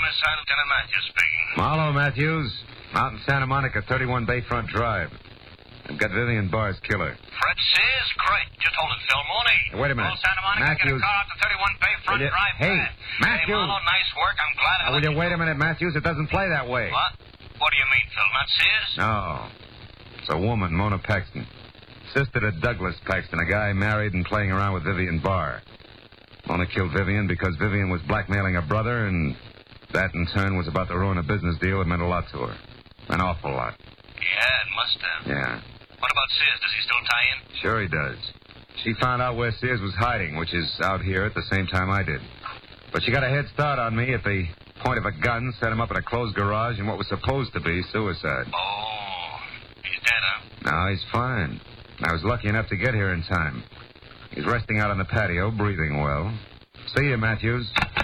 Homicide, Lieutenant Matthews speaking. Marlowe, Matthews. Out in Santa Monica, 31 Bayfront Drive. I've got Vivian Barr's killer. Fred Sears? Great. Just hold it, Phil. Mooney. Wait a minute. Call Santa Monica, Matthews. get a car out to 31 Bayfront Drive. Hey, Matthews. Hey, Marlowe, nice work. I'm glad I Will you wait a minute, Matthews? It doesn't play that way. What? What do you mean, Phil? Not Sears? No. It's a woman, Mona Paxton. Sister to Douglas Paxton, a guy married and playing around with Vivian Barr. Mona killed Vivian because Vivian was blackmailing her brother, and that, in turn, was about to ruin a business deal that meant a lot to her. An awful lot. Yeah, it must have. Yeah. What about Sears? Does he still tie in? Sure he does. She found out where Sears was hiding, which is out here at the same time I did. But she got a head start on me at the point of a gun, set him up in a closed garage in what was supposed to be suicide. Oh, he's dead, huh? No, he's fine. I was lucky enough to get here in time. He's resting out on the patio, breathing well. See you, Matthews.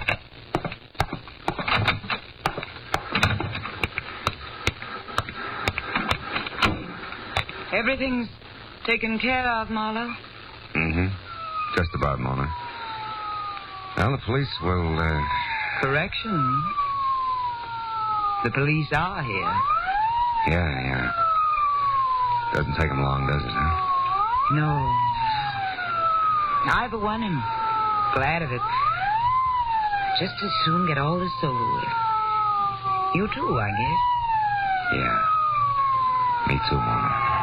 Everything's taken care of, Marlowe? Mm-hmm. Just about, Mona. Well, the police will, Correction. The police are here. Yeah. Doesn't take them long, does it, huh? No. I, for one, am glad of it. Just as soon get all this over with. You too, I guess. Yeah. Me too, Mona.